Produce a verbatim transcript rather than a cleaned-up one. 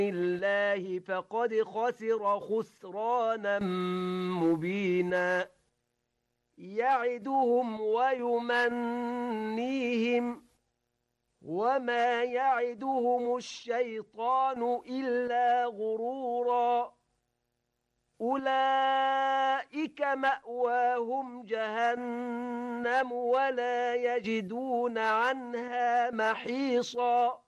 الله فقد خسر خسرانا مبينا يعدهم ويمنيهم وما يعدهم الشيطان إلا غرورا أولئك مأواهم جهنم ولا يجدون عنها محيصا